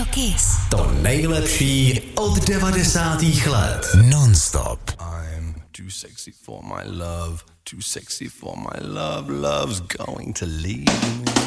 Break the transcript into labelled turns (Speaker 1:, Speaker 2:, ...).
Speaker 1: Radio Kiss.
Speaker 2: To nejlepší od 90. let. Non-stop.
Speaker 3: I'm too sexy for my love. Too sexy for my love. Love's going to leave me.